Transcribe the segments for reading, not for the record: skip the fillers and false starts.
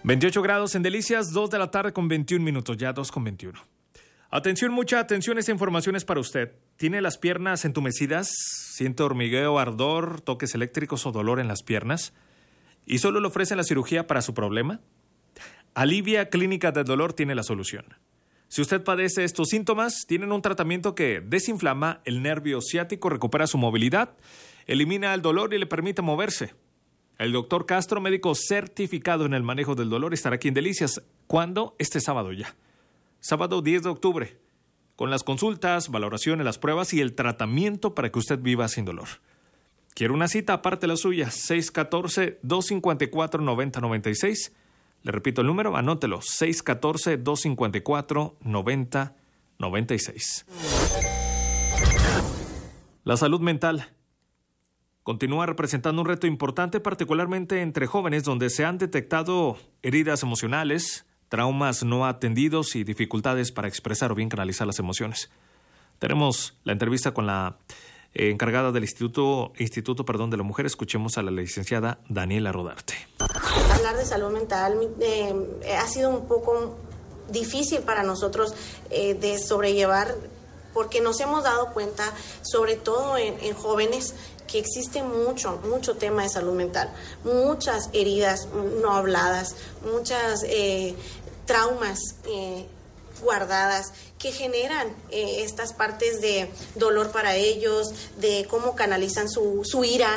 28 grados en Delicias, 2 de la tarde con 21 minutos, ya 2:21. Atención, mucha atención, esta información es para usted. ¿Tiene las piernas entumecidas? ¿Siente hormigueo, ardor, toques eléctricos o dolor en las piernas? ¿Y solo le ofrecen la cirugía para su problema? Alivia Clínica del Dolor tiene la solución. Si usted padece estos síntomas, tienen un tratamiento que desinflama el nervio ciático, recupera su movilidad, elimina el dolor y le permite moverse. El doctor Castro, médico certificado en el manejo del dolor, estará aquí en Delicias. ¿Cuándo? Este sábado ya. Sábado 10 de octubre. Con las consultas, valoraciones, las pruebas y el tratamiento para que usted viva sin dolor. ¿Quiere una cita? Aparte la suya, 614-254-9096. Le repito el número, anótelo, 614-254-9096. La salud mental continúa representando un reto importante, particularmente entre jóvenes, donde se han detectado heridas emocionales, traumas no atendidos y dificultades para expresar o bien canalizar las emociones. Tenemos la entrevista con la encargada del Instituto de la Mujer. Escuchemos a la licenciada Daniela Rodarte. Hablar de salud mental ha sido un poco difícil para nosotros de sobrellevar, porque nos hemos dado cuenta, sobre todo en jóvenes, que existe mucho tema de salud mental, muchas heridas no habladas, muchas traumas guardadas que generan estas partes de dolor para ellos, de cómo canalizan su ira,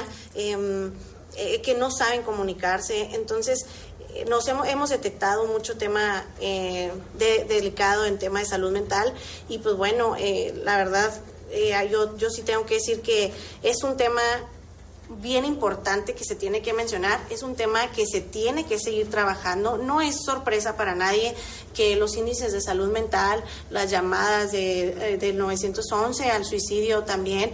que no saben comunicarse. Entonces, hemos detectado mucho tema delicado en tema de salud mental y pues bueno, la verdad, yo sí tengo que decir que es un tema bien importante que se tiene que mencionar, es un tema que se tiene que seguir trabajando. No es sorpresa para nadie que los índices de salud mental, las llamadas del 911 al suicidio también,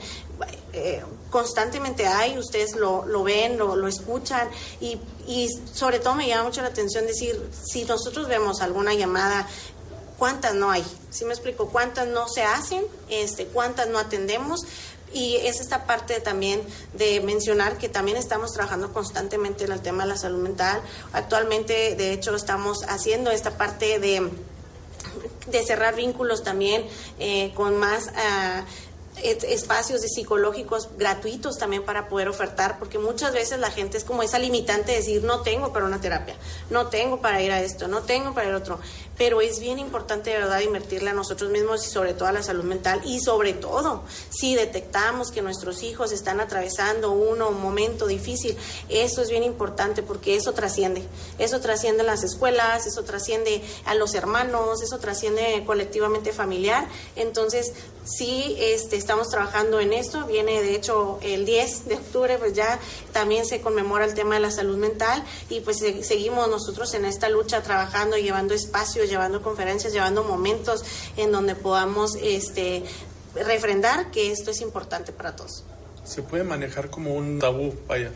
constantemente hay, ustedes lo ven, lo escuchan y sobre todo me llama mucho la atención decir, si nosotros vemos alguna llamada, ¿cuántas no hay? ¿Sí me explico? ¿Cuántas no se hacen? ¿Cuántas no atendemos? Y es esta parte también de mencionar que también estamos trabajando constantemente en el tema de la salud mental. Actualmente, de hecho, estamos haciendo esta parte de cerrar vínculos también con más espacios psicológicos gratuitos también para poder ofertar, porque muchas veces la gente es como esa limitante de decir, no tengo para una terapia, no tengo para ir a esto, no tengo para el otro. Pero es bien importante de verdad invertirle a nosotros mismos y sobre todo a la salud mental, y sobre todo si detectamos que nuestros hijos están atravesando un momento difícil, eso es bien importante porque eso trasciende en las escuelas, eso trasciende a los hermanos, eso trasciende colectivamente familiar. Entonces sí, estamos trabajando en esto. Viene de hecho el 10 de octubre, pues ya también se conmemora el tema de la salud mental y pues seguimos nosotros en esta lucha trabajando, llevando espacios, llevando conferencias, llevando momentos en donde podamos refrendar que esto es importante para todos. Se puede manejar como un tabú, vaya,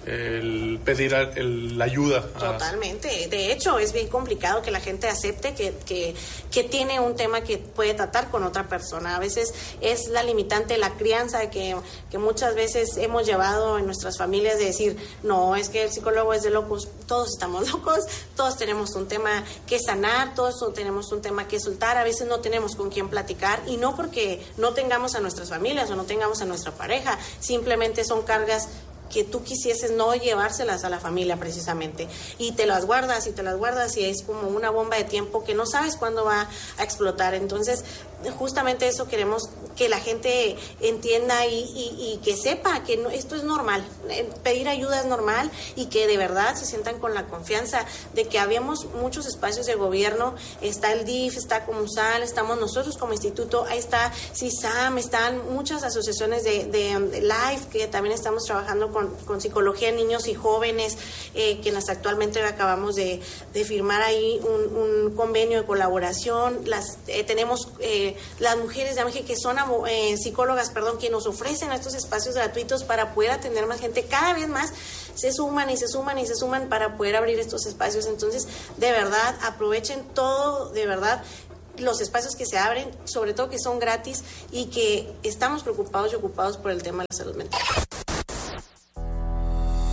el pedir la ayuda. Totalmente. De hecho, es bien complicado que la gente acepte que tiene un tema que puede tratar con otra persona. A veces es la limitante, la crianza que muchas veces hemos llevado en nuestras familias de decir, no, es que el psicólogo es de locos. Todos estamos locos, todos tenemos un tema que sanar, todos tenemos un tema que soltar. A veces no tenemos con quién platicar, y no porque no tengamos a nuestras familias o no tengamos a nuestra pareja, simplemente son cargas que tú quisieses no llevárselas a la familia precisamente, y te las guardas y es como una bomba de tiempo que no sabes cuándo va a explotar. Entonces justamente eso queremos que la gente entienda y que sepa que esto es normal, pedir ayuda es normal, y que de verdad se sientan con la confianza de que habemos muchos espacios de gobierno. Está el DIF, está Comusal, estamos nosotros como instituto, ahí está CISAM, están muchas asociaciones de LIFE que también estamos trabajando con psicología en niños y jóvenes, que actualmente acabamos de firmar ahí un convenio de colaboración. Tenemos las mujeres de AMGE que son psicólogas, que nos ofrecen estos espacios gratuitos para poder atender más gente. Cada vez más se suman para poder abrir estos espacios. Entonces, de verdad, aprovechen todo, de verdad, los espacios que se abren, sobre todo que son gratis, y que estamos preocupados y ocupados por el tema de la salud mental.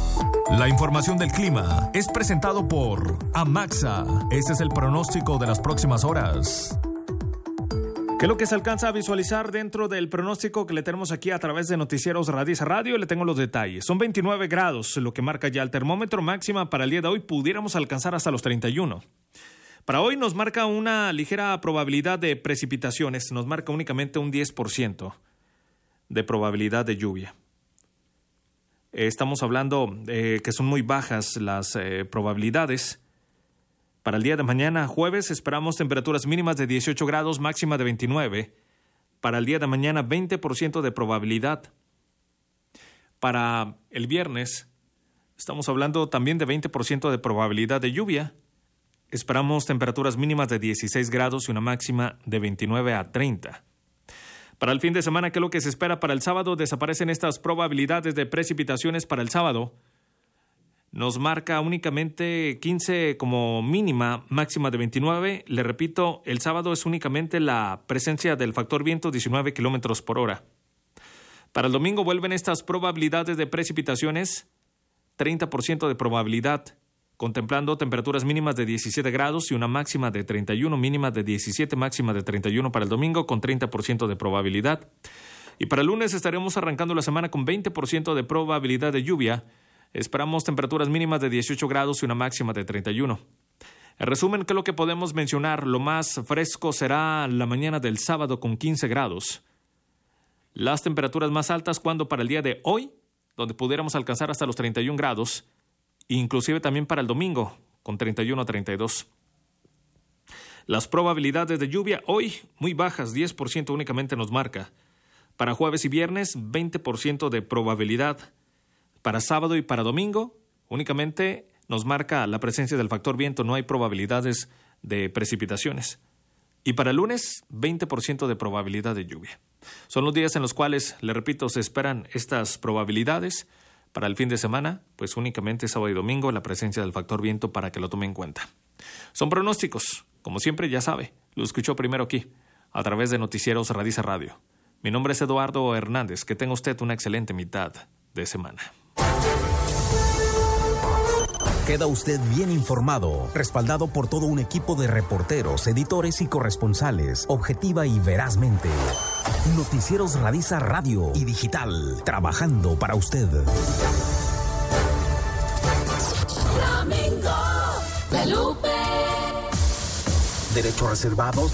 La información del clima es presentado por Amaxa. Este es el pronóstico de las próximas horas. ¿Qué es lo que se alcanza a visualizar dentro del pronóstico que le tenemos aquí a través de Noticieros Radiza Radio? Le tengo los detalles. Son 29 grados, lo que marca ya el termómetro. Máxima para el día de hoy pudiéramos alcanzar hasta los 31. Para hoy nos marca una ligera probabilidad de precipitaciones. Nos marca únicamente un 10% de probabilidad de lluvia. Estamos hablando que son muy bajas las probabilidades. Para el día de mañana, jueves, esperamos temperaturas mínimas de 18 grados, máxima de 29. Para el día de mañana, 20% de probabilidad. Para el viernes, estamos hablando también de 20% de probabilidad de lluvia. Esperamos temperaturas mínimas de 16 grados y una máxima de 29 a 30. Para el fin de semana, ¿qué es lo que se espera para el sábado? Desaparecen estas probabilidades de precipitaciones para el sábado. Nos marca únicamente 15 como mínima, máxima de 29. Le repito, el sábado es únicamente la presencia del factor viento 19 kilómetros por hora. Para el domingo vuelven estas probabilidades de precipitaciones, 30% de probabilidad, contemplando temperaturas mínimas de 17 grados y una máxima de 31, mínima de 17, máxima de 31 para el domingo, con 30% de probabilidad. Y para el lunes estaremos arrancando la semana con 20% de probabilidad de lluvia. Esperamos temperaturas mínimas de 18 grados y una máxima de 31. En resumen, ¿qué es lo que podemos mencionar? Lo más fresco será la mañana del sábado con 15 grados. Las temperaturas más altas cuando para el día de hoy, donde pudiéramos alcanzar hasta los 31 grados, inclusive también para el domingo, con 31 a 32. Las probabilidades de lluvia hoy muy bajas, 10% únicamente nos marca. Para jueves y viernes, 20% de probabilidad. Para sábado y para domingo, únicamente nos marca la presencia del factor viento, no hay probabilidades de precipitaciones. Y para el lunes, 20% de probabilidad de lluvia. Son los días en los cuales, le repito, se esperan estas probabilidades. Para el fin de semana, pues únicamente sábado y domingo, la presencia del factor viento para que lo tome en cuenta. Son pronósticos, como siempre ya sabe, lo escuchó primero aquí, a través de Noticieros Radiza Radio. Mi nombre es Eduardo Hernández, que tenga usted una excelente mitad de semana. Queda usted bien informado, respaldado por todo un equipo de reporteros, editores y corresponsales, objetiva y verazmente. Noticieros Radiza Radio y Digital, trabajando para usted. Flamingo, La Lupe. Derechos Reservados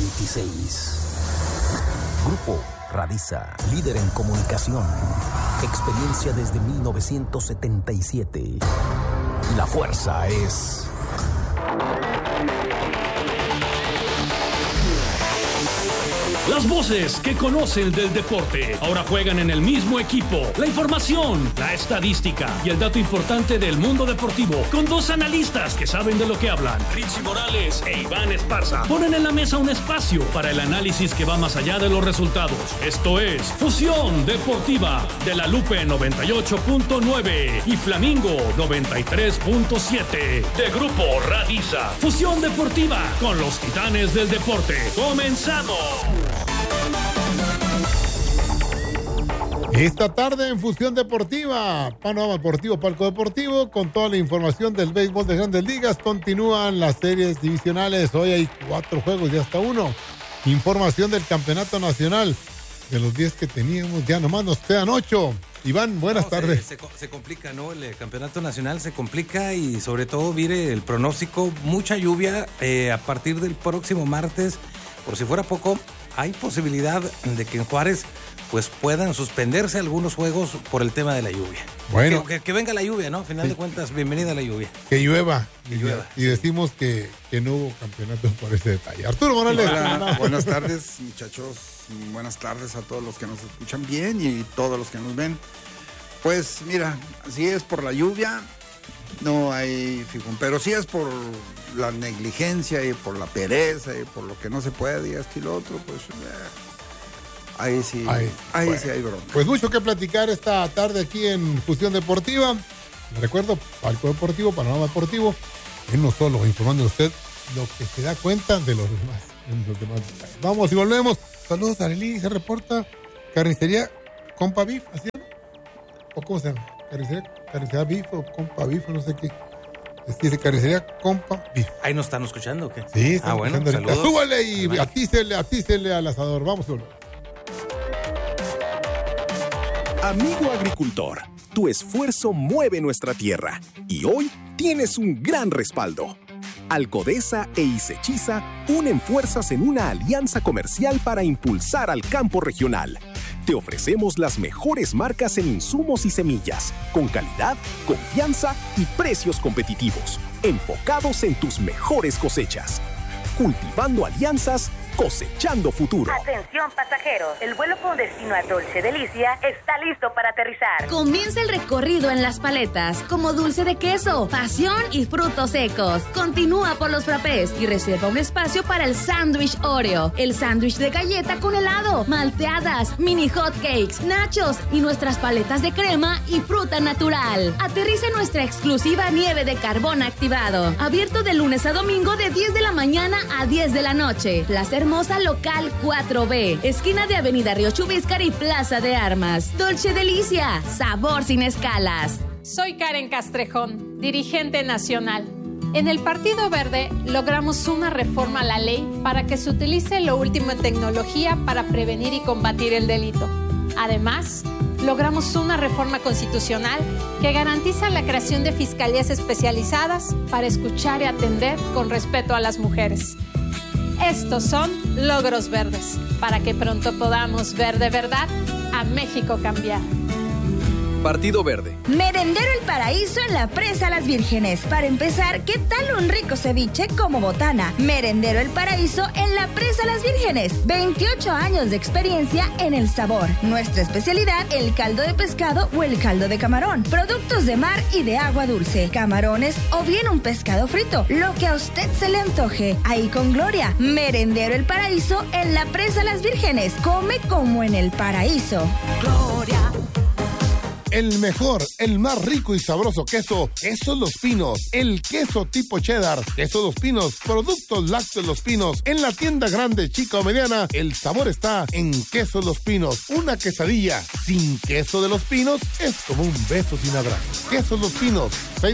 2026. Grupo Radiza, líder en comunicación. Experiencia desde 1977. La fuerza es... Las voces que conocen del deporte ahora juegan en el mismo equipo. La información, la estadística y el dato importante del mundo deportivo con dos analistas que saben de lo que hablan. Richie Morales e Iván Esparza ponen en la mesa un espacio para el análisis que va más allá de los resultados. Esto es Fusión Deportiva de La Lupe 98.9 y Flamingo 93.7 de Grupo Radiza. Fusión Deportiva con los titanes del deporte. ¡Comenzamos! Esta tarde en Fusión Deportiva, Panorama Deportivo, Palco Deportivo, con toda la información del béisbol de Grandes Ligas. Continúan las series divisionales. Hoy hay 4 juegos y hasta 1. Información del Campeonato Nacional. De los 10 que teníamos, ya nomás nos quedan 8. Iván, buenas tardes. Se complica, ¿no? El Campeonato Nacional se complica y sobre todo, mire, el pronóstico, mucha lluvia a partir del próximo martes. Por si fuera poco, hay posibilidad de que en Juárez pues puedan suspenderse algunos juegos por el tema de la lluvia. Bueno. Que venga la lluvia, ¿no? A final de cuentas, bienvenida a la lluvia. Que llueva. Y sí. Decimos que no hubo campeonato por ese detalle. Arturo Morales. Hola, buenas tardes, muchachos. Buenas tardes a todos los que nos escuchan bien y todos los que nos ven. Pues mira, si es por la lluvia, no hay fijón. Pero si es por la negligencia y por la pereza y por lo que no se puede y esto y lo otro, pues... Ahí sí hay bronca. Pues mucho que platicar esta tarde aquí en Fusión Deportiva. Les recuerdo, Palco Deportivo, Panorama Deportivo, en no solo informando a usted lo que se da cuenta de los demás detalles. Vamos y volvemos. Saludos a Arely, se reporta Carnicería Compa Beef, ¿así? ¿O cómo se llama? Carnicería Beef o Compa Beef, no sé qué. Dice Carnicería Compa Beef. ¿Ahí nos están escuchando o qué? Sí, están bueno, escuchando ahorita. saludos. Súbale y atícele al asador. Vamos solo. Amigo agricultor, tu esfuerzo mueve nuestra tierra y hoy tienes un gran respaldo. Alcodesa e Isechiza unen fuerzas en una alianza comercial para impulsar al campo regional. Te ofrecemos las mejores marcas en insumos y semillas, con calidad, confianza y precios competitivos, enfocados en tus mejores cosechas. Cultivando alianzas, cosechando futuro. Atención pasajeros, el vuelo con destino a Dulce Delicia está listo para aterrizar. Comienza el recorrido en las paletas, como dulce de queso, pasión y frutos secos. Continúa por los frappés y reserva un espacio para el sándwich Oreo, el sándwich de galleta con helado, malteadas, mini hot cakes, nachos y nuestras paletas de crema y fruta natural. Aterriza en nuestra exclusiva nieve de carbón activado, abierto de lunes a domingo de 10 de la mañana a 10 de la noche. Plaza Hermosa Local 4B, esquina de Avenida Río Chubíscar y Plaza de Armas. Dulce Delicia, sabor sin escalas. Soy Karen Castrejón, dirigente nacional. En el Partido Verde logramos una reforma a la ley para que se utilice lo último en tecnología para prevenir y combatir el delito. Además, logramos una reforma constitucional que garantiza la creación de fiscalías especializadas para escuchar y atender con respeto a las mujeres. Estos son logros verdes, para que pronto podamos ver de verdad a México cambiar. Partido Verde. Merendero El Paraíso en la Presa Las Vírgenes. Para empezar, ¿qué tal un rico ceviche como botana? Merendero El Paraíso en la Presa Las Vírgenes. 28 años de experiencia en el sabor. Nuestra especialidad, el caldo de pescado o el caldo de camarón. Productos de mar y de agua dulce. Camarones o bien un pescado frito. Lo que a usted se le antoje. Ahí con Gloria. Merendero El Paraíso en la Presa Las Vírgenes. Come como en el paraíso. Gloria. El mejor, el más rico y sabroso queso, Quesos Los Pinos. El queso tipo cheddar, Quesos Los Pinos, productos lácteos Los Pinos. En la tienda grande, chica o mediana, el sabor está en Quesos Los Pinos. Una quesadilla sin queso de Los Pinos es como un beso sin abrazo. Quesos Los Pinos,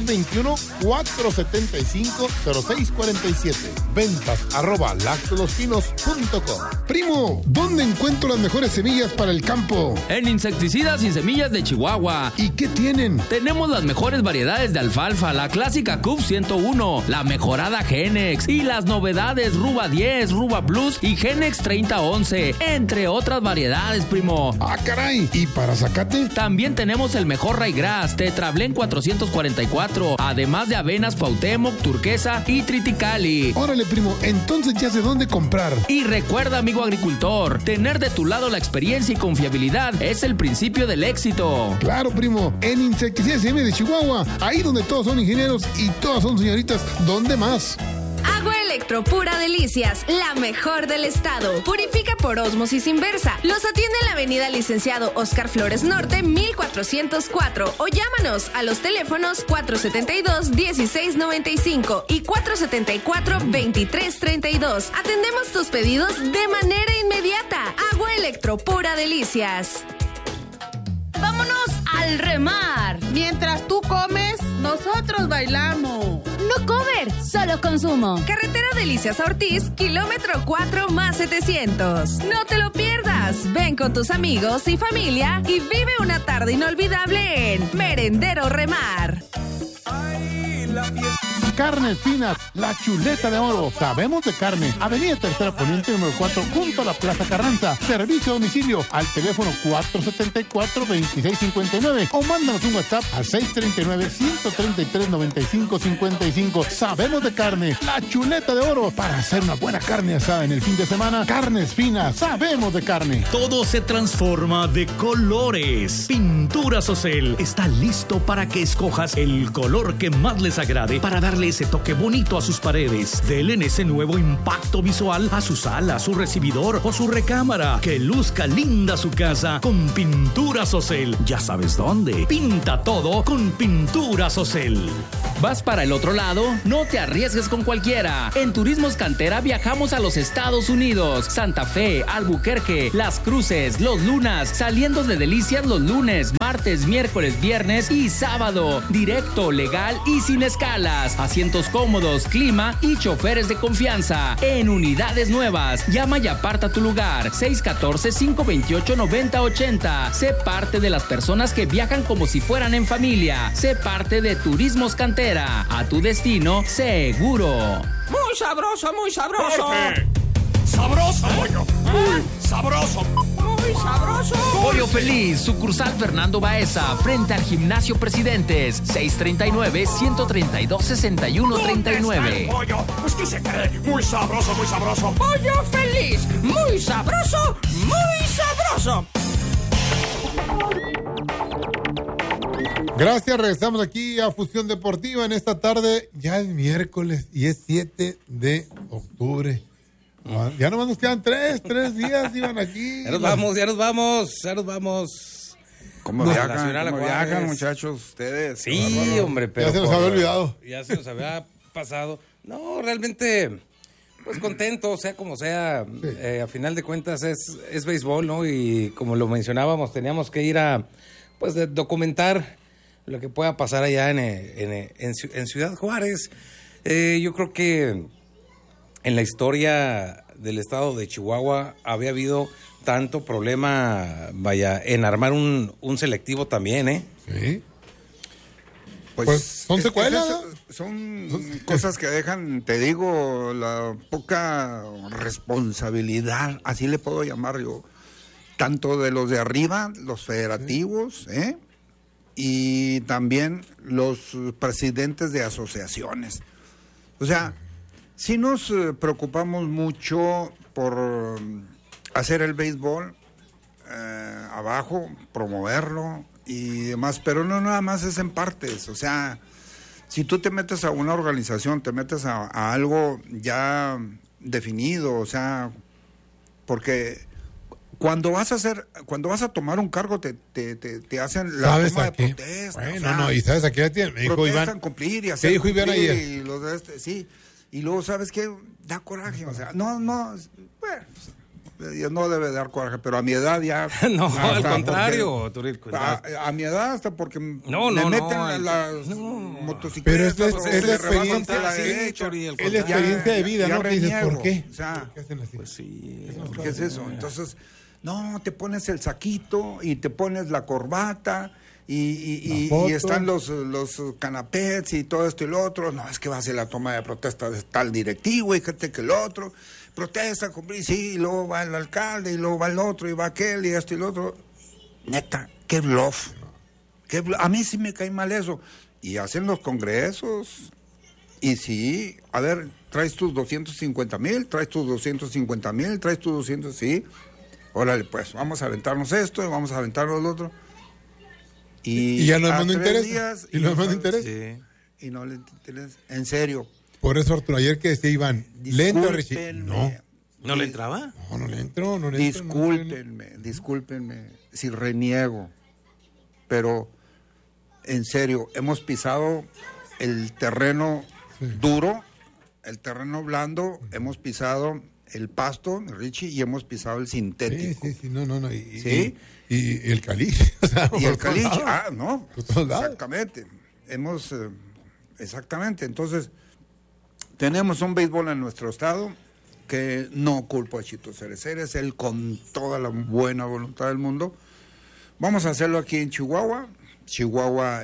621-475-0647. Ventas @lactolospinos.com. Primo, ¿dónde encuentro las mejores semillas para el campo? En Insecticidas y Semillas de Chihuahua. ¿Y qué tienen? Tenemos las mejores variedades de alfalfa, la clásica CUF 101, la mejorada Genex y las novedades Ruba 10, Ruba Plus y Genex 3011, entre otras variedades, primo. ¡Ah, caray! ¿Y para zacate? También tenemos el mejor Raygrass, Tetrablén 444, además de avenas Cuauhtémoc, Turquesa y Triticali. Órale, primo, entonces ya sé dónde comprar. Y recuerda, amigo agricultor, tener de tu lado la experiencia y confiabilidad es el principio del éxito. Claro, primo, en Insecticidas de Chihuahua, ahí donde todos son ingenieros y todas son señoritas, ¿dónde más? Agua Electro Pura Delicias, la mejor del estado. Purifica por ósmosis inversa. Los atiende en la avenida Licenciado Oscar Flores Norte, 1404. O llámanos a los teléfonos 472-1695 y 474-2332. Atendemos tus pedidos de manera inmediata. Agua Electro Pura Delicias. ¡Vámonos al remar! Mientras tú comes, nosotros bailamos. No cover, solo consumo. Carretera Delicias a Ortiz, kilómetro 4 más 700. No te lo pierdas. Ven con tus amigos y familia y vive una tarde inolvidable en Merendero Remar. ¡Ay, la fiesta! Carnes Finas, la chuleta de oro. Sabemos de carne. Avenida Tercera Poniente número 4, junto a la Plaza Carranza. Servicio a domicilio al teléfono 474-2659 o mándanos un WhatsApp al 639-133-9555. Sabemos de carne, la chuleta de oro. Para hacer una buena carne asada en el fin de semana, Carnes Finas, sabemos de carne. Todo se transforma de colores. Pinturas Ocel está listo para que escojas el color que más les agrade para darle darle ese toque bonito a sus paredes. Delen ese nuevo impacto visual a su sala, su recibidor o su recámara. Que luzca linda su casa con Pinturas Ocel. Ya sabes dónde. Pinta todo con Pinturas Ocel. ¿Vas para el otro lado? No te arriesgues con cualquiera. En Turismos Cantera viajamos a los Estados Unidos, Santa Fe, Albuquerque, Las Cruces, Los Lunas, saliendo de Delicias los lunes, martes, miércoles, viernes y sábado. Directo, legal y sin escalas. Asientos cómodos, clima y choferes de confianza. En unidades nuevas. Llama y aparta tu lugar. 614-528-9080. Sé parte de las personas que viajan como si fueran en familia. Sé parte de Turismos Cantera. A tu destino seguro. Muy sabroso, muy sabroso. ¡Corte! ¡Sabroso, pollo! ¡Muy sabroso! Muy sabroso. Pollo Feliz, sucursal Fernando Baeza, frente al Gimnasio Presidentes, 639-132-6139. Pollo, pues ¿qué se cree? Muy sabroso, muy sabroso. Pollo Feliz, muy sabroso, muy sabroso. Gracias, regresamos aquí a Fusión Deportiva en esta tarde. Ya es miércoles y es 7 de octubre. Ya nomás nos quedan tres días, iban aquí. Ya nos vamos. ¿Cómo viajan, muchachos, ustedes? Sí, hombre, pero... Ya se nos había olvidado. Ya se nos había pasado. No, realmente, pues contento, sea como sea. Sí. A final de cuentas es béisbol, ¿no? Y como lo mencionábamos, teníamos que ir a, pues, documentar lo que pueda pasar allá en Ciudad Juárez. Yo creo que en la historia del estado de Chihuahua había habido tanto problema, en armar un selectivo también, ¿eh? Sí. Pues son secuelas, ¿no? Son cosas que dejan, te digo, la poca responsabilidad, así le puedo llamar yo, tanto de los de arriba, los federativos, y también los presidentes de asociaciones. O sea, sí nos preocupamos mucho por hacer el béisbol abajo, promoverlo y demás, pero no nada más es en partes. O sea, si tú te metes a una organización, te metes a algo ya definido, o sea, porque cuando vas a tomar un cargo te hacen la toma de protesta. Bueno, o sea, no, y sabes a qué tiene, me dijo Iván. Cumplir y hacer ¿qué dijo Iván ayer? Y los de sí. Y luego, ¿sabes qué? Da coraje, o sea, no, bueno, no debe dar coraje, pero a mi edad ya... No, al contrario, a mi edad hasta porque me meten las motocicletas. Pero es la experiencia de vida, ¿no? Que dices, ¿por qué? O sea, ¿por qué hacen así? Pues sí, ¿qué es eso? Entonces, no, te pones el saquito y te pones la corbata y están los canapés y todo esto y lo otro. No, es que va a ser la toma de protesta de tal directivo y gente que el otro protesta, sí, y luego va el alcalde y luego va el otro y va aquel y esto y lo otro. Neta, qué bluff. A mí sí me cae mal eso. Y hacen los congresos y sí, a ver, traes tus 250,000, traes tus 250,000, traes tus 200, sí. Órale, pues, vamos a aventarnos esto y vamos a aventarnos lo otro. Y ya no les mando interés. Y no les mando interés. Sí. Y no les interesa. En serio. Por eso, Arturo, ayer que decía Iván, ¿le entra Richie? No. ¿No le entraba? No le entró, Discúlpenme si reniego, pero en serio, hemos pisado el terreno duro, el terreno blando, hemos pisado el pasto, Richie, y hemos pisado el sintético. Sí, no. Y el caliche. O sea, y el caliche, no, exactamente. Exactamente, entonces... Tenemos un béisbol en nuestro estado que no culpo a Chito Cerecer, él con toda la buena voluntad del mundo. Vamos a hacerlo aquí en Chihuahua. Chihuahua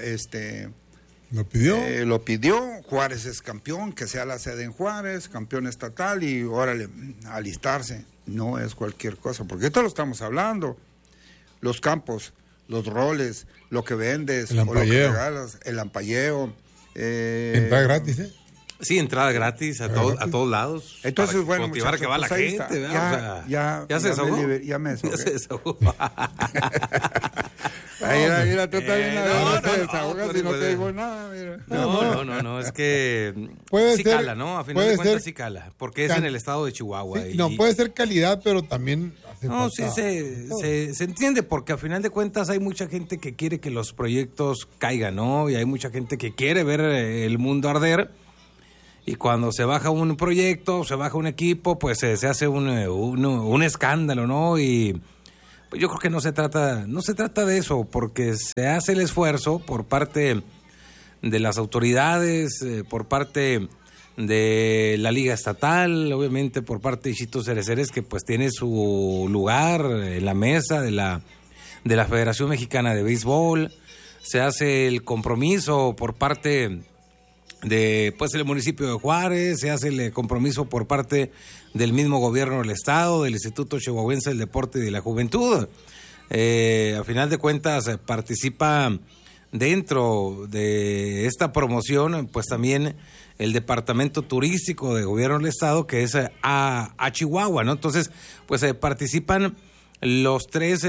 lo pidió. Juárez es campeón, que sea la sede en Juárez, campeón estatal y órale, alistarse. No es cualquier cosa, porque esto lo estamos hablando. Los campos, los roles, lo que vendes, el ampalleo, o lo que regalas, el ampalleo. Entrada gratis, Sí, entrada gratis a todos lados. Entonces, bueno, motivar que va la gente, ¿verdad? Ya se desahogó. Ya me desahogó. Ya se desahogó. Mira, tú también te desahogas y no te digo nada. Mira. No, es que sí cala, ¿no? A final de cuentas sí cala, porque es en el estado de Chihuahua. Sí, no, puede ser calidad, pero también hace falta. Sí, se entiende, porque a final de cuentas hay mucha gente que quiere que los proyectos caigan, ¿no? Y hay mucha gente que quiere ver el mundo arder. Y cuando se baja un proyecto, se baja un equipo, pues se hace un escándalo, ¿no? Y pues yo creo que no se trata de eso, porque se hace el esfuerzo por parte de las autoridades, por parte de la Liga Estatal, obviamente por parte de Chito Cereceres, que pues tiene su lugar en la mesa de la Federación Mexicana de Béisbol. Se hace el compromiso por parte de pues el municipio de Juárez, se hace el compromiso por parte del mismo gobierno del estado, del Instituto Chihuahuense del Deporte y de la Juventud. A final de cuentas participa dentro de esta promoción pues también el departamento turístico de gobierno del estado, que es a Chihuahua, ¿no? Entonces pues participan los tres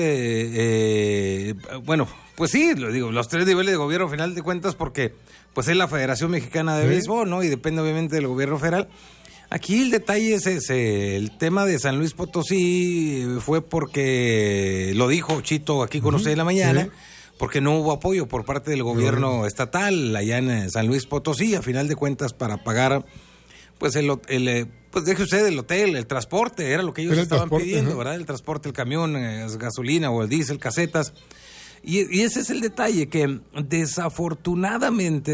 pues sí, lo digo, los tres niveles de gobierno a final de cuentas, porque pues es la Federación Mexicana de Béisbol, ¿no? Y depende obviamente del gobierno federal. Aquí el detalle es ese, el tema de San Luis Potosí fue porque lo dijo Chito aquí con usted en la mañana, porque no hubo apoyo por parte del gobierno estatal allá en San Luis Potosí, a final de cuentas para pagar pues pues deje usted el hotel, el transporte, era lo que ellos estaban pidiendo, ¿verdad? El transporte, el camión, gasolina o el diésel, casetas. Y ese es el detalle, que desafortunadamente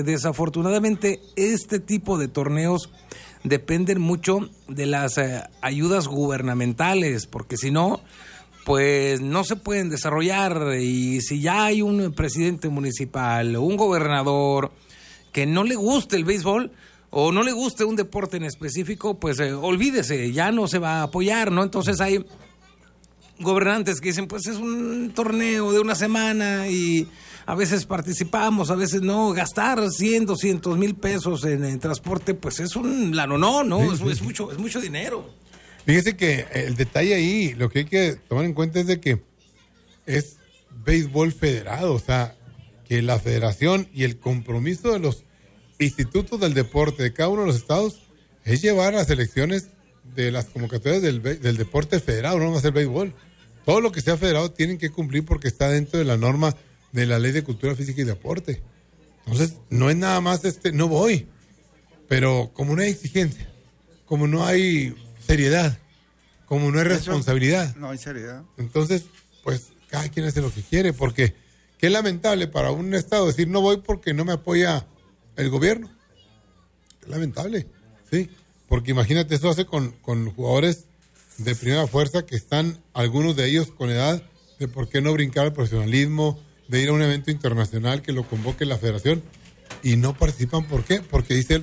este tipo de torneos dependen mucho de las ayudas gubernamentales, porque si no, pues no se pueden desarrollar. Y si ya hay un presidente municipal o un gobernador que no le guste el béisbol o no le guste un deporte en específico, pues olvídese, ya no se va a apoyar, ¿no? Entonces hay gobernantes que dicen, pues es un torneo de una semana y a veces participamos, a veces no. Gastar 100, 200 mil pesos en transporte, pues es un lanonó, ¿no? Sí, es mucho dinero. Fíjese que el detalle ahí, lo que hay que tomar en cuenta es de que es béisbol federado, o sea, que la federación y el compromiso de los institutos del deporte de cada uno de los estados es llevar a las elecciones de las convocatorias del deporte federado, no va a ser béisbol. Todo lo que sea federado tienen que cumplir porque está dentro de la norma de la Ley de Cultura Física y Deporte. Entonces, no es nada más no voy, pero como no hay exigencia, como no hay seriedad, como no hay responsabilidad. No hay seriedad. Entonces, pues, cada quien hace lo que quiere, porque qué lamentable para un estado decir no voy porque no me apoya el gobierno. Es lamentable, sí. Porque imagínate, eso hace con jugadores de primera fuerza que están, algunos de ellos con edad de por qué no brincar al profesionalismo, de ir a un evento internacional que lo convoque la federación y no participan. ¿Por qué? Porque dice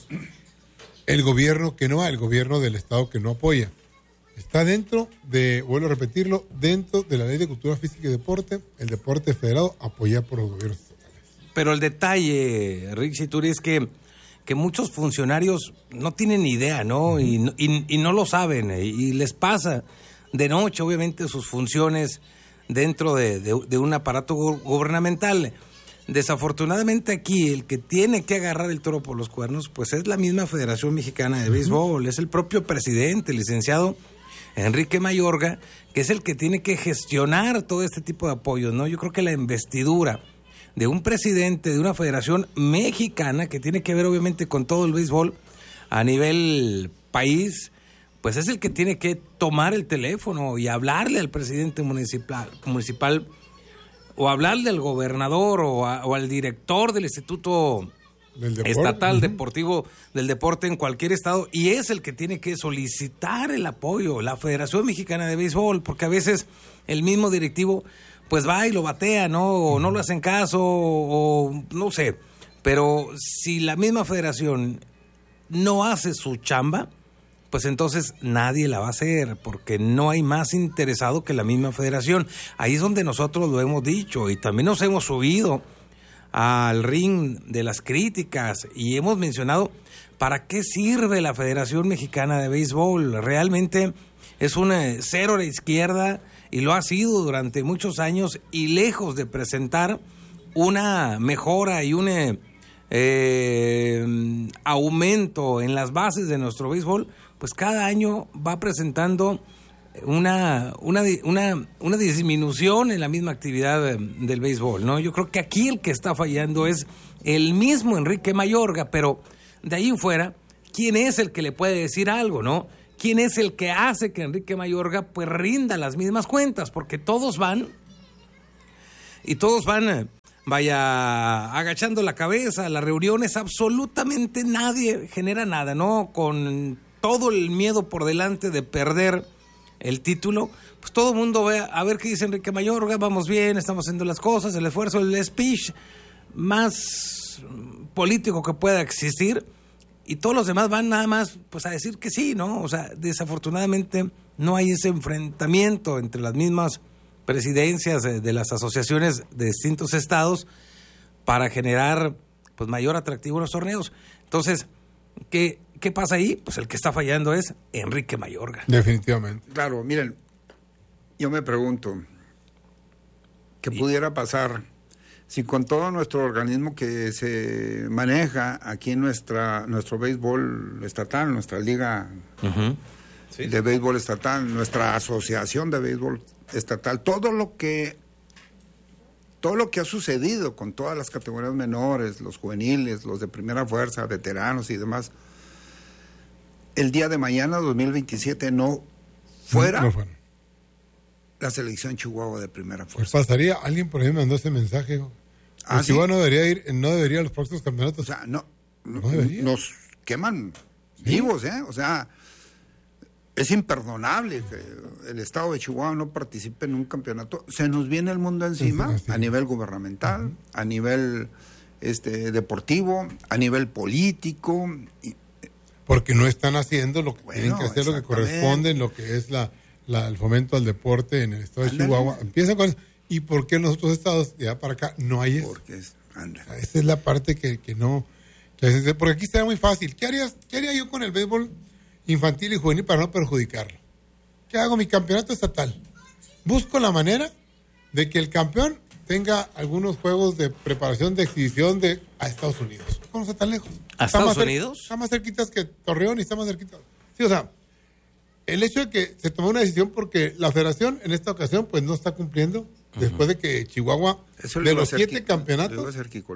el gobierno que no va, el gobierno del estado que no apoya. Está dentro de, vuelvo a repetirlo, dentro de la Ley de Cultura Física y Deporte, el deporte federado apoyado por los gobiernos estatales. Pero el detalle, Rick Chituri, es que muchos funcionarios no tienen ni idea, ¿no? Y no lo saben, y les pasa de noche, obviamente, sus funciones dentro de un aparato gubernamental. Desafortunadamente aquí, el que tiene que agarrar el toro por los cuernos, pues es la misma Federación Mexicana de Béisbol, es el propio presidente, el licenciado Enrique Mayorga, que es el que tiene que gestionar todo este tipo de apoyos, ¿no? Yo creo que la investidura de un presidente de una federación mexicana que tiene que ver obviamente con todo el béisbol a nivel país, pues es el que tiene que tomar el teléfono y hablarle al presidente municipal o hablarle al gobernador o al director del Instituto Estatal Deportivo del Deporte en cualquier estado, y es el que tiene que solicitar el apoyo, la Federación Mexicana de Béisbol, porque a veces el mismo directivo pues va y lo batea, ¿no? O no lo hacen caso, o no sé. Pero si la misma federación no hace su chamba, pues entonces nadie la va a hacer, porque no hay más interesado que la misma federación. Ahí es donde nosotros lo hemos dicho, y también nos hemos subido al ring de las críticas y hemos mencionado para qué sirve la Federación Mexicana de Béisbol. Realmente es un cero a la izquierda y lo ha sido durante muchos años, y lejos de presentar una mejora y un aumento en las bases de nuestro béisbol, pues cada año va presentando una disminución en la misma actividad del béisbol, ¿no? Yo creo que aquí el que está fallando es el mismo Enrique Mayorga, pero de ahí en fuera, ¿quién es el que le puede decir algo, no? ¿Quién es el que hace que Enrique Mayorga pues rinda las mismas cuentas? Porque todos van agachando la cabeza, las reuniones, absolutamente nadie genera nada, ¿no? Con todo el miedo por delante de perder el título, pues todo el mundo ve a ver qué dice Enrique Mayorga, vamos bien, estamos haciendo las cosas, el esfuerzo, el speech más político que pueda existir, y todos los demás van nada más pues a decir que sí, ¿no? O sea, desafortunadamente no hay ese enfrentamiento entre las mismas presidencias de las asociaciones de distintos estados para generar pues mayor atractivo en los torneos. Entonces, ¿qué pasa ahí? Pues el que está fallando es Enrique Mayorga. Definitivamente. Claro, miren, yo me pregunto, ¿qué pudiera pasar si con todo nuestro organismo que se maneja aquí en nuestro béisbol estatal, nuestra liga de béisbol estatal, nuestra asociación de béisbol estatal, todo lo que ha sucedido con todas las categorías menores, los juveniles, los de primera fuerza, veteranos y demás, el día de mañana, 2027, no fuera la selección Chihuahua de primera fuerza? Pues pasaría, alguien por ahí me mandó ese mensaje. Chihuahua no debería a los próximos campeonatos. O sea, no debería. Nos queman vivos, ¿eh? O sea, es imperdonable que el estado de Chihuahua no participe en un campeonato. Se nos viene el mundo encima, a nivel gubernamental, a nivel deportivo, a nivel político. Porque no están haciendo lo que tienen que hacer, lo que corresponde, en lo que es el fomento al deporte en el estado de Chihuahua. Empieza con eso. ¿Y por qué en los otros estados, de allá para acá, no hay eso? Porque esa es la parte que no... Porque aquí sería muy fácil. ¿Qué haría yo con el béisbol infantil y juvenil para no perjudicarlo? ¿Qué hago? Mi campeonato estatal. Busco la manera de que el campeón tenga algunos juegos de preparación, de exhibición a Estados Unidos. No está tan lejos. ¿A Estados Unidos? Está más cerquitas que Torreón y está más cerquita. Sí, o sea, el hecho de que se tomó una decisión porque la federación en esta ocasión pues no está cumpliendo después de que Chihuahua, de los 7 campeonatos,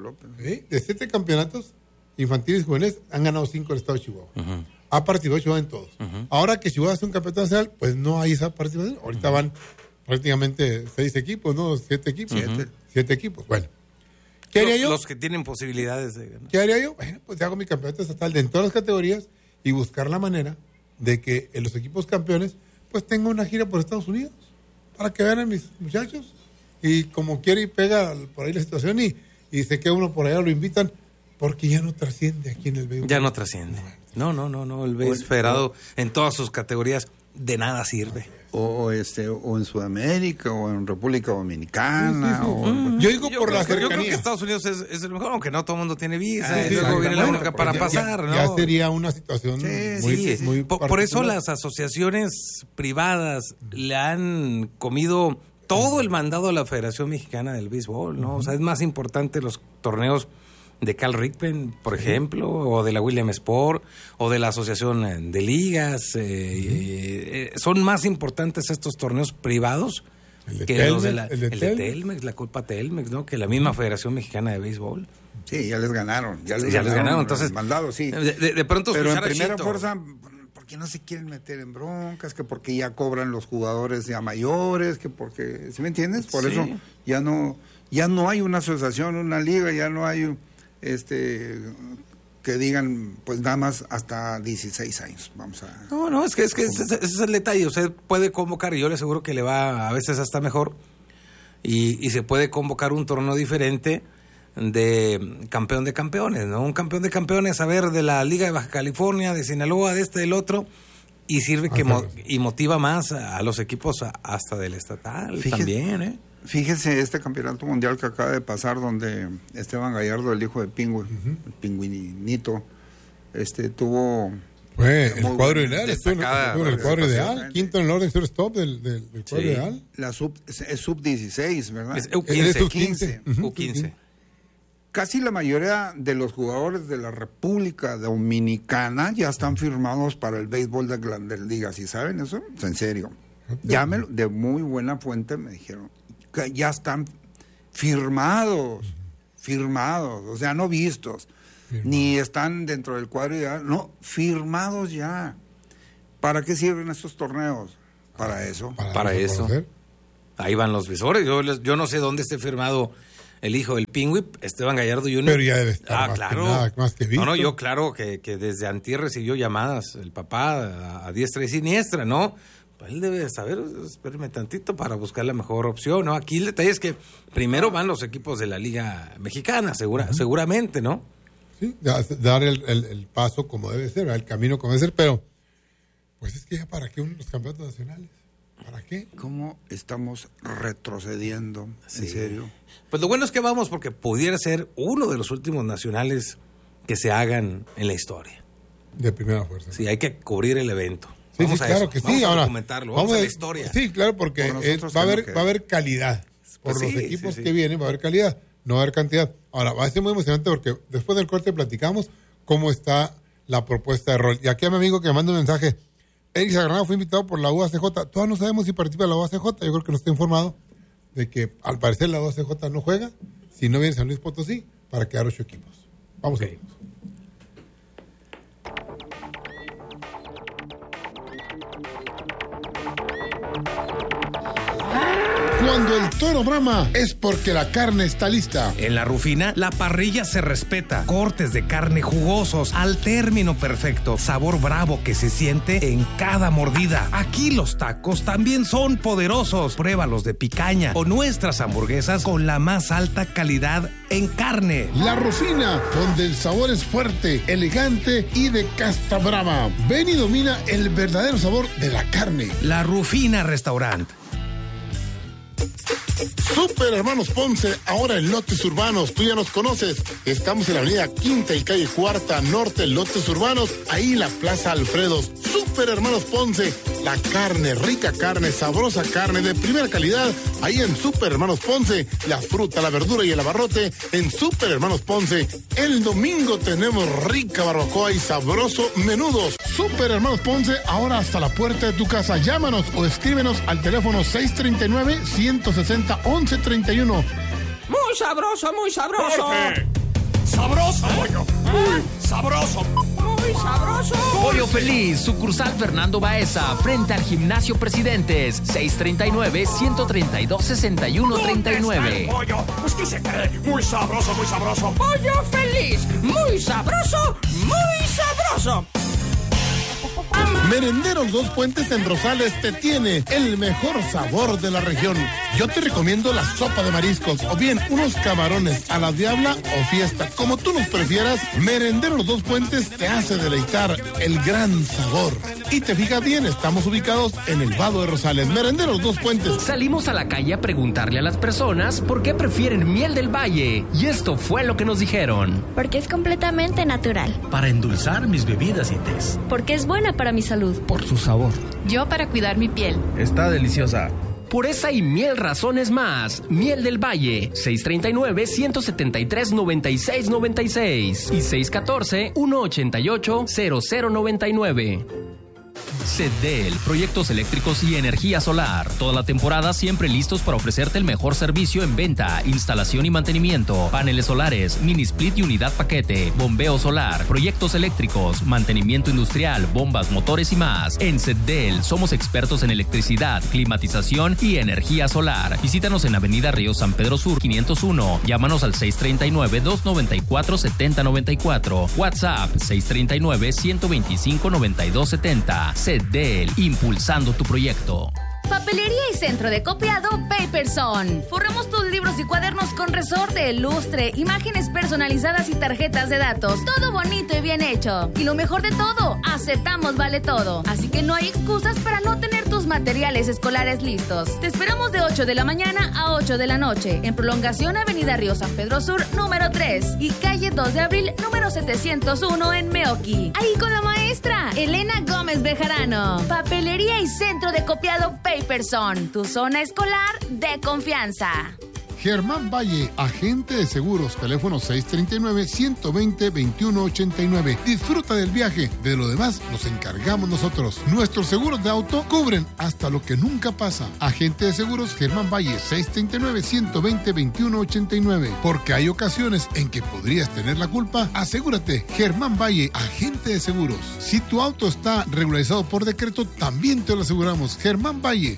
de 7 campeonatos infantiles y juveniles, han ganado 5 el estado de Chihuahua. Ha participado Chihuahua en todos. Ahora que Chihuahua hace un campeonato nacional, pues no hay esa participación. Ahorita van prácticamente 6 equipos, ¿no? 7 equipos. 7 equipos. Bueno. ¿Qué haría yo? Los que tienen posibilidades de ganar. ¿Qué haría yo? Bueno, pues hago mi campeonato estatal en todas las categorías y buscar la manera de que en los equipos campeones pues tenga una gira por Estados Unidos para que vean a mis muchachos, y como quiere y pega por ahí la situación y se queda uno por allá, lo invitan, porque ya no trasciende aquí en el béisbol. Ya no trasciende. No, el béisbol federado en todas sus categorías de nada sirve. O en Sudamérica, o en República Dominicana. Yo digo por la cercanía. Yo creo que Estados Unidos es el mejor, aunque no todo el mundo tiene visa. Y luego viene la única para pasar, ¿no? Ya sería una situación muy por eso las asociaciones privadas le han comido todo el mandado a la Federación Mexicana del Béisbol, ¿no? O sea, es más importante los torneos de Cal Ripken, por ejemplo, o de la William Sport, o de la Asociación de Ligas. Son más importantes estos torneos privados que los de el de Telmex, la Copa Telmex, ¿no? Que la misma Federación Mexicana de Béisbol. Sí, ya les ganaron. Ya les ganaron, entonces... Mandado, sí. De pronto pero en primera fuerza, porque no se quieren meter en broncas, que porque ya cobran los jugadores ya mayores, que porque... ¿Sí me entiendes? Por eso ya no hay una asociación, una liga, ya no hay... que digan pues nada más hasta 16 años vamos a... No, es que ese es el detalle. Usted puede convocar, y yo le aseguro que le va a veces hasta mejor, y se puede convocar un torneo diferente de campeón de campeones, ¿no? Un campeón de campeones, a ver, de la Liga de Baja California, de Sinaloa, de del otro, y sirve y motiva más a los equipos hasta del estatal. También, ¿eh? Fíjese este campeonato mundial que acaba de pasar, donde Esteban Gallardo, el hijo de Pingüe, el pingüinito, tuvo Fue el cuadro ideal, estuvo en el cuadro ideal, quinto en el orden shortstop del cuadro ideal. Es sub-16, ¿verdad? Es U15. U15. Casi la mayoría de los jugadores de la República Dominicana ya están firmados para el béisbol de Grandes Ligas. ¿Sí saben eso? En serio. Llámelo, de muy buena fuente me dijeron que ya están firmados, o sea, no vistos, ni están dentro del cuadro ideal, no, firmados ya. ¿Para qué sirven estos torneos? Para eso. Para eso. Ahí van los visores. Yo no sé dónde esté firmado el hijo del Pingüi, Esteban Gallardo Jr. Pero ya debe estar más claro. Que nada, más que visto. No, yo claro que desde antier recibió llamadas el papá a diestra y siniestra, ¿no? Pues él debe saber, espérame tantito para buscar la mejor opción, ¿no? Aquí el detalle es que primero van los equipos de la Liga Mexicana, seguramente, ¿no? Sí, dar el paso como debe ser, el camino como debe ser, pero pues es que ya para qué los campeonatos nacionales. ¿Para qué? ¿Cómo estamos retrocediendo? ¿En serio? Pues lo bueno es que vamos porque pudiera ser uno de los últimos nacionales que se hagan en la historia. De primera fuerza. Sí, hay que cubrir el evento. Sí, vamos sí, a claro eso. que sí. Vamos a ahora, documentarlo, vamos a la historia. Sí, claro, porque va a haber calidad. Por los equipos que vienen va a haber calidad, no va a haber cantidad. Ahora, va a ser muy emocionante porque después del corte platicamos cómo está la propuesta de rol. Y aquí a mi amigo que me manda un mensaje, Eric Sagranado fue invitado por la UACJ. Todavía no sabemos si participa de la UACJ. Yo creo que no está informado de que al parecer la UACJ no juega. Si no viene San Luis Potosí, para quedar 8 equipos. Vamos a ver. Cuando el toro brama es porque la carne está lista. En La Rufina, la parrilla se respeta. Cortes de carne jugosos al término perfecto. Sabor bravo que se siente en cada mordida. Aquí los tacos también son poderosos. Pruébalos de picaña o nuestras hamburguesas con la más alta calidad en carne. La Rufina, donde el sabor es fuerte, elegante y de casta brava. Ven y domina el verdadero sabor de la carne. La Rufina Restaurant. Super Hermanos Ponce, ahora en Lotes Urbanos, tú ya nos conoces. Estamos en la avenida Quinta y calle Cuarta Norte, Lotes Urbanos, ahí la Plaza Alfredos. Super Hermanos Ponce, la carne, rica carne, sabrosa carne de primera calidad, ahí en Super Hermanos Ponce. La fruta, la verdura y el abarrote en Super Hermanos Ponce. El domingo tenemos rica barbacoa y sabroso menudos. Super Hermanos Ponce, ahora hasta la puerta de tu casa. Llámanos o escríbenos al teléfono 639-160-1131. Muy sabroso, muy sabroso. Porque sabroso, pollo. Muy sabroso. Muy sabroso. Pollo Feliz, sucursal Fernando Baeza, frente al Gimnasio Presidentes, 639-132-6139. Pollo, pues ¿qué se cree? Muy sabroso, muy sabroso. Pollo Feliz, muy sabroso, muy sabroso. Merenderos Dos Puentes en Rosales te tiene el mejor sabor de la región. Yo te recomiendo la sopa de mariscos o bien unos camarones a la diabla o fiesta. Como tú nos prefieras, Merenderos Dos Puentes te hace deleitar el gran sabor. Y te fijas bien, estamos ubicados en el Vado de Rosales. Merenderos Dos Puentes. Salimos a la calle a preguntarle a las personas por qué prefieren miel del valle. Y esto fue lo que nos dijeron. Porque es completamente natural. Para endulzar mis bebidas y tés. Porque es buena para mi salud. Por su sabor. Yo para cuidar mi piel. Está deliciosa. Por esa y mil razones más. Miel del Valle, 639-173-9696 y 614-188-0099. CEDEL, proyectos eléctricos y energía solar. Toda la temporada siempre listos para ofrecerte el mejor servicio en venta, instalación y mantenimiento. Paneles solares, mini split y unidad paquete, bombeo solar, proyectos eléctricos, mantenimiento industrial, bombas, motores y más. En CEDEL somos expertos en electricidad, climatización y energía solar. Visítanos en Avenida Río San Pedro Sur 501. Llámanos al 639-294-7094. WhatsApp 639-125-9270. CEDEL, impulsando tu proyecto. Papelería y centro de copiado Paperson. Forramos tus libros y cuadernos con resorte, lustre, imágenes personalizadas y tarjetas de datos. Todo bonito y bien hecho. Y lo mejor de todo, aceptamos vale todo. Así que no hay excusas para no tener tus materiales escolares listos. Te esperamos de 8 de la mañana a 8 de la noche. En prolongación Avenida Río San Pedro Sur, número 3. Y calle 2 de abril, número 701 en Meoqui. Ahí con la maestra. maestra Elena Gómez Bejarano. Papelería y centro de copiado Paperson, tu zona escolar de confianza. Germán Valle, agente de seguros, teléfono 639-120-2189. Disfruta del viaje, de lo demás nos encargamos nosotros. Nuestros seguros de auto cubren hasta lo que nunca pasa. Agente de seguros Germán Valle, 639-120-2189. Porque hay ocasiones en que podrías tener la culpa, asegúrate. Germán Valle, agente de seguros. Si tu auto está regularizado por decreto, también te lo aseguramos. Germán Valle,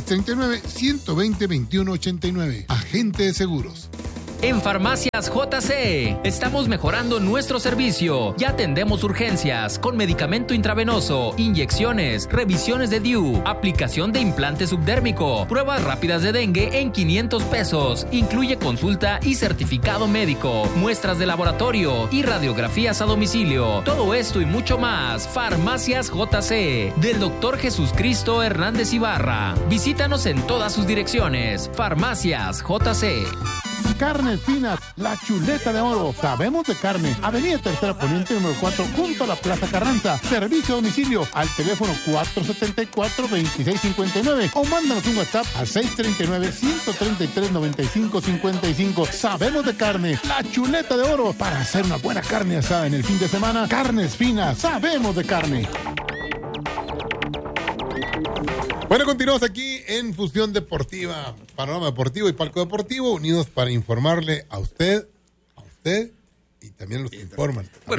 639-120-2189. Agente de seguros. En Farmacias JC estamos mejorando nuestro servicio. Ya atendemos urgencias con medicamento intravenoso, inyecciones, revisiones de DIU, aplicación de implante subdérmico, pruebas rápidas de dengue en 500 pesos. Incluye consulta y certificado médico, muestras de laboratorio y radiografías a domicilio. Todo esto y mucho más. Farmacias JC del Dr. Jesús Cristo Hernández Ibarra. Visítanos en todas sus direcciones. Farmacias JC. Carnes Finas, la chuleta de oro. Sabemos de carne. Avenida Tercera Poniente número 4, junto a la Plaza Carranza. Servicio a domicilio al teléfono 474-2659 o mándanos un WhatsApp al 639-133-9555. Sabemos de carne, la chuleta de oro. Para hacer una buena carne asada en el fin de semana, Carnes Finas, sabemos de carne. Bueno, continuamos aquí en Fusión Deportiva, Panorama Deportivo y Palco Deportivo, unidos para informarle a usted y también los que informan. Bueno,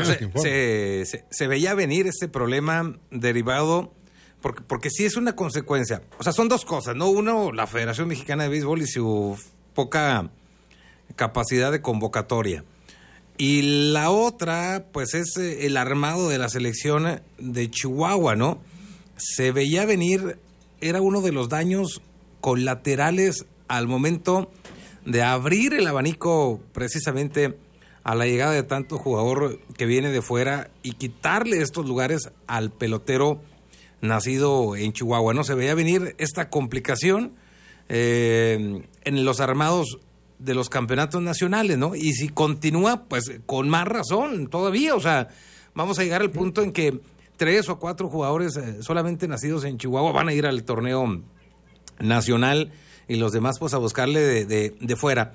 se veía venir este problema derivado, porque sí es una consecuencia. O sea, son dos cosas, ¿no? Uno, la Federación Mexicana de Béisbol y su poca capacidad de convocatoria. Y la otra, pues es el armado de la selección de Chihuahua, ¿no? Se veía venir... Era uno de los daños colaterales al momento de abrir el abanico precisamente a la llegada de tanto jugador que viene de fuera y quitarle estos lugares al pelotero nacido en Chihuahua. No se veía venir esta complicación en los armados de los campeonatos nacionales, ¿no? Y si continúa, pues con más razón todavía. O sea, vamos a llegar al punto en que 3 o 4 jugadores solamente nacidos en Chihuahua van a ir al torneo nacional y los demás pues a buscarle de fuera.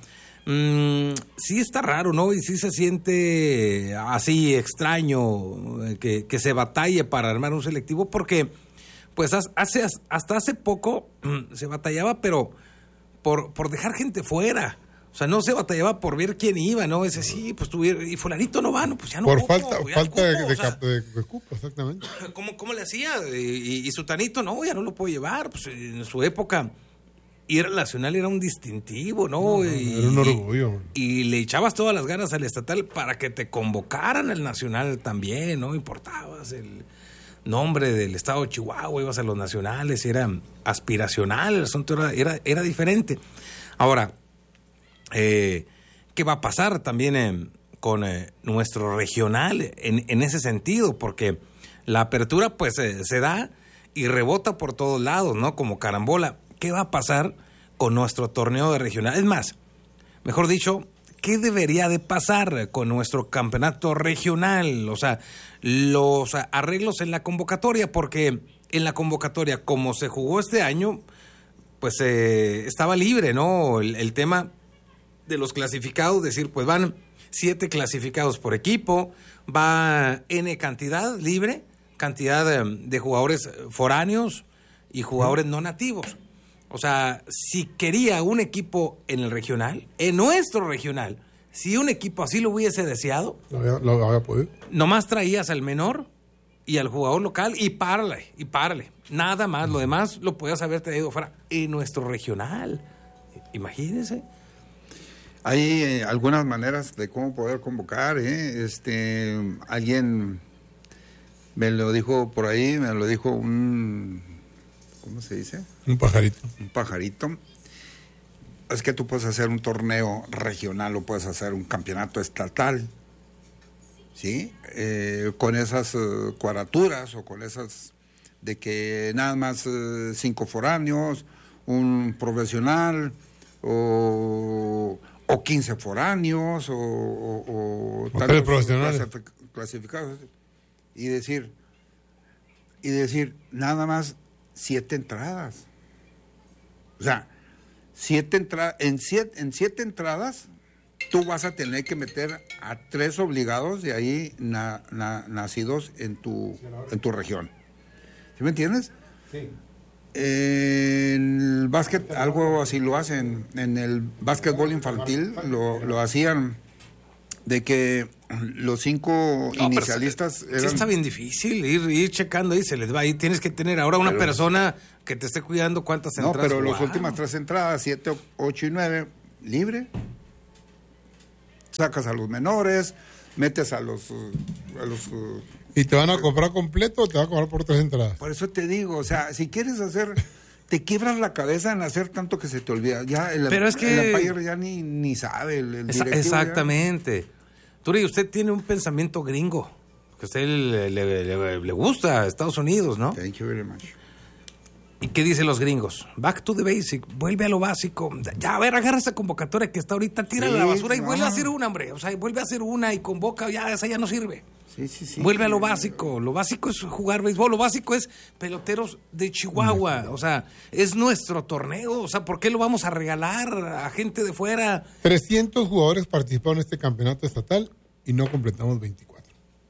Sí está raro, ¿no? Y sí se siente así extraño que se batalle para armar un selectivo porque pues hasta hace poco se batallaba, pero por dejar gente fuera. O sea, no se batallaba por ver quién iba, ¿no? Ese sí, pues y fulanito no va, no, pues ya no. Por falta de cupo, exactamente. ¿Cómo le hacía? Y Sutanito, no, ya no lo puedo llevar. Pues en su época ir al nacional era un distintivo, ¿no? Era un orgullo. Y le echabas todas las ganas al estatal para que te convocaran al nacional también, ¿no? Importabas el nombre del estado de Chihuahua, ibas a los nacionales, era aspiracional, el asunto era diferente. Ahora, ¿qué va a pasar también con nuestro regional en ese sentido? Porque la apertura pues se da y rebota por todos lados, ¿no? Como carambola. ¿Qué va a pasar con nuestro torneo de regional? Es más, mejor dicho, ¿qué debería de pasar con nuestro campeonato regional? O sea, los arreglos en la convocatoria, porque en la convocatoria, como se jugó este año, pues estaba libre, ¿no? El tema de los clasificados, decir, pues van 7 clasificados por equipo, va N cantidad libre, cantidad de jugadores foráneos y jugadores no nativos. O sea, si quería un equipo en el regional, en nuestro regional, si un equipo así lo hubiese deseado, lo había podido. Nomás traías al menor y al jugador local y párale. Nada más, lo demás lo podías haber traído fuera en nuestro regional. Imagínense. Hay algunas maneras de cómo poder convocar, alguien me lo dijo por ahí, me lo dijo un... ¿Cómo se dice? Un pajarito. Un pajarito. Es que tú puedes hacer un torneo regional o puedes hacer un campeonato estatal, ¿sí? Con esas cuadraturas o con esas de que nada más 5 foráneos, un profesional o 15 foráneos o tantos profesionales clasificados y decir, y decir, nada más 7 entradas. O sea, 7 entradas, en 7 entradas, tú vas a tener que meter a 3 obligados de ahí nacidos en tu región. ¿Sí me entiendes? Sí. En el básquet algo así lo hacen. En el básquetbol infantil lo hacían de que los 5 inicialistas eran... Sí, está bien difícil ir checando ahí, se les va ahí. Tienes que tener ahora una persona que te esté cuidando cuántas entradas. No, pero las últimas 3 entradas, 7, 8 y 9, libre. Sacas a los menores, metes a los ¿Y te van a comprar completo o te van a cobrar por 3 entradas? Por eso te digo, o sea, si quieres hacer, te quiebras la cabeza en hacer tanto que se te olvida. Ya pero es que el Empire ya ni sabe, el directivo exactamente. Turi, usted tiene un pensamiento gringo, que a usted le gusta Estados Unidos, ¿no? Thank you very much. ¿Y qué dicen los gringos? Back to the basic, vuelve a lo básico. Ya, a ver, agarra esa convocatoria que está ahorita, tira a la basura y vuelve a hacer una, hombre. O sea, vuelve a hacer una y convoca, ya, esa ya no sirve. Sí. Vuelve a lo básico. Lo básico es jugar béisbol. Lo básico es peloteros de Chihuahua. O sea, es nuestro torneo. O sea, ¿por qué lo vamos a regalar a gente de fuera? 300 jugadores participaron en este campeonato estatal y no completamos 24.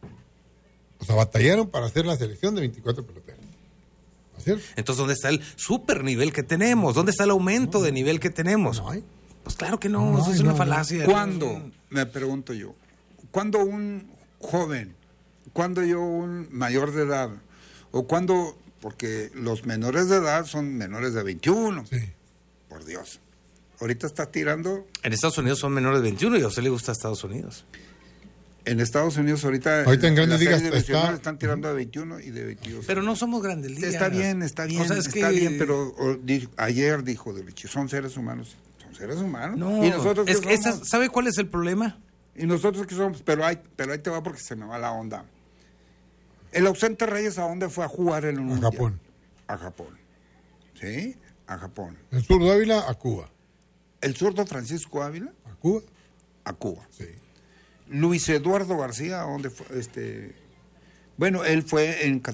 O sea, batallaron para hacer la selección de 24 peloteros. Entonces, ¿dónde está el super nivel que tenemos? ¿Dónde está el aumento de nivel que tenemos? No hay. Pues claro que no, eso es una falacia. ¿Cuándo? Me pregunto yo. ¿Cuándo un joven, cuándo yo un mayor de edad, o cuándo, porque los menores de edad son menores de 21? Sí. Por Dios. Ahorita está tirando... En Estados Unidos son menores de 21 y a usted le gusta Estados Unidos. En Estados Unidos ahorita en Grandes Ligas están tirando de 21 y de 22. Pero no somos Grandes Ligas. Está bien. O sea, está bien, pero ayer dijo de Richie, son seres humanos. Son seres humanos. No, ¿y nosotros qué somos? ¿Sabe cuál es el problema? ¿Y nosotros qué somos? Pero ahí te va porque se me va la onda. El ausente Reyes, ¿a dónde fue a jugar en el Mundial? Japón. A Japón. ¿Sí? A Japón. El zurdo Ávila a Cuba. ¿El zurdo Francisco Ávila? A Cuba. A Cuba. Sí. Luis Eduardo García, ¿a dónde fue? Bueno, él fue en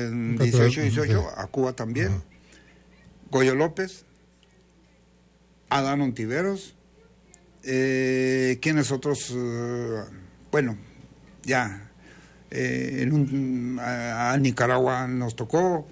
18 a Cuba también. Uh-huh. Goyo López, Adán Ontiveros, ¿quiénes otros? Bueno, ya, a Nicaragua nos tocó.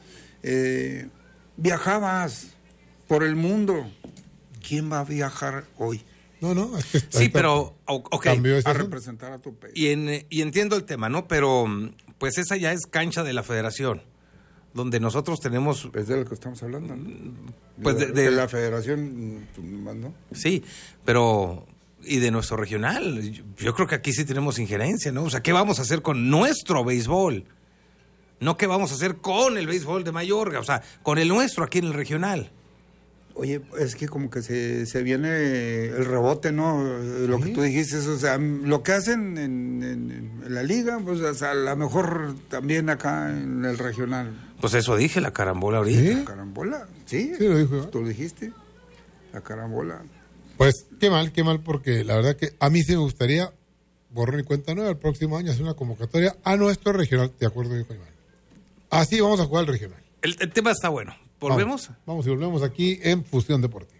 Viajabas por el mundo. ¿Quién va a viajar hoy? No, es que sí, pero a representar a tu país. Y entiendo el tema, ¿no? Pero pues esa ya es cancha de la federación, donde nosotros tenemos... Es de lo que estamos hablando, ¿no? Pues de la federación, ¿no? Sí, pero... Y de nuestro regional. Yo creo que aquí sí tenemos injerencia, ¿no? O sea, ¿qué vamos a hacer con nuestro béisbol? No qué vamos a hacer con el béisbol de Mayorga, o sea, con el nuestro aquí en el regional. Oye, es que como que se viene el rebote, ¿no? Lo que tú dijiste, o sea, lo que hacen en la liga, pues o sea, a lo mejor también acá en el regional. Pues eso dije, la carambola ahorita. ¿Sí? ¿La carambola? Sí, lo dijo. Tú lo dijiste, la carambola. Pues qué mal, porque la verdad que a mí sí me gustaría, borrón y cuenta nueva, el próximo año hacer una convocatoria a nuestro regional, de acuerdo, dijo Iván. Así vamos a jugar el regional. El tema está bueno. ¿Volvemos? Vamos y volvemos aquí en Fusión Deportiva.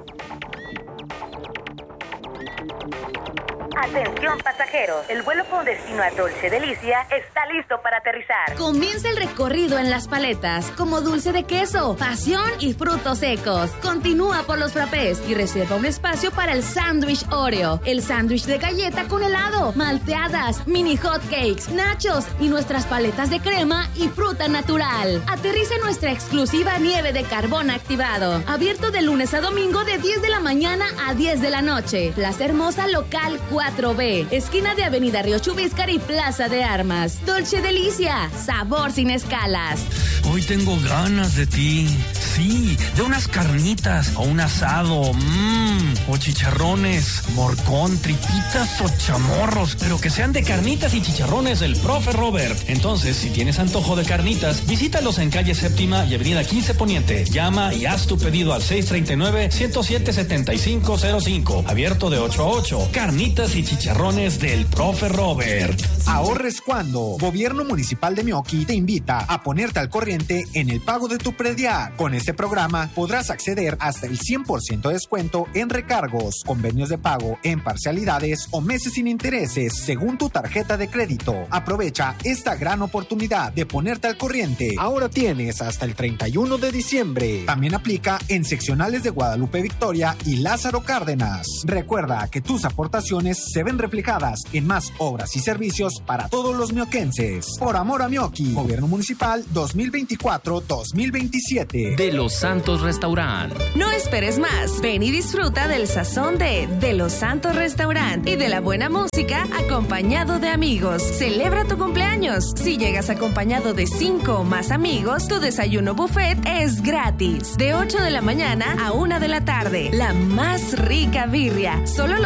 Atención pasajeros, el vuelo con destino a Dolce Delicia está listo para aterrizar. Comienza el recorrido en las paletas, como dulce de queso, pasión y frutos secos. Continúa por los frappés y reserva un espacio para el sándwich Oreo, el sándwich de galleta con helado, malteadas, mini hot cakes, nachos y nuestras paletas de crema y fruta natural. Aterriza en nuestra exclusiva nieve de carbón activado, abierto de lunes a domingo de 10 de la mañana a 10 de la noche. Plaza Hermosa Local 4B, esquina de Avenida Río Chubíscar y Plaza de Armas. Dolce Delicia, sabor sin escalas. Hoy tengo ganas de ti. Sí, de unas carnitas o un asado, o chicharrones, morcón, tripitas o chamorros, pero que sean de carnitas y chicharrones del Profe Robert. Entonces, si tienes antojo de carnitas, visítalos en calle Séptima y Avenida 15 Poniente. Llama y haz tu pedido al 639-107-7505, abierto de 8 a 8. Carnitas y chicharrones del profe Robert. Ahorres cuando. Gobierno Municipal de Meoqui te invita a ponerte al corriente en el pago de tu predial. Con este programa podrás acceder hasta el 100% de descuento en recargos, convenios de pago en parcialidades o meses sin intereses según tu tarjeta de crédito. Aprovecha esta gran oportunidad de ponerte al corriente. Ahora tienes hasta el 31 de diciembre. También aplica en seccionales de Guadalupe Victoria y Lázaro Cárdenas. Recuerda que tus aportaciones se ven reflejadas en más obras y servicios para todos los mioquenses. Por amor a Meoqui, Gobierno Municipal 2024-2027. De Los Santos Restaurant. No esperes más. Ven y disfruta del sazón de Los Santos Restaurant y de la buena música acompañado de amigos. Celebra tu cumpleaños. Si llegas acompañado de 5 o más amigos, tu desayuno buffet es gratis. De 8 de la mañana a 1 de la tarde. La más rica birria. Solo